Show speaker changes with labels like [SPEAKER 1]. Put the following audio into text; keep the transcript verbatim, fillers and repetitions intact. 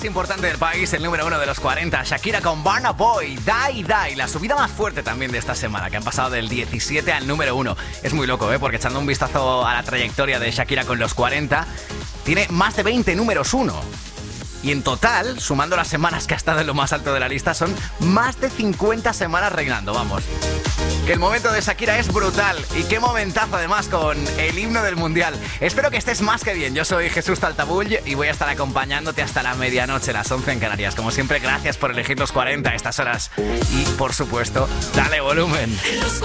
[SPEAKER 1] Importante del país, el número uno de los cuarenta, Shakira con Burna Boy, Die Die, la subida más fuerte también de esta semana, que han pasado del diecisiete al número uno. Es muy loco, ¿eh? Porque echando un vistazo a la trayectoria de Shakira con los cuarenta, tiene más de veinte números uno. Y en total, sumando las semanas que ha estado en lo más alto de la lista, son más de cincuenta semanas reinando, vamos. Que el momento de Shakira es brutal. Y qué momentazo además con el himno del Mundial. Espero que estés más que bien. Yo soy Jesús Taltabull y voy a estar acompañándote hasta la medianoche, las once en Canarias. Como siempre, gracias por elegir los cuarenta a estas horas. Y, por supuesto, dale volumen.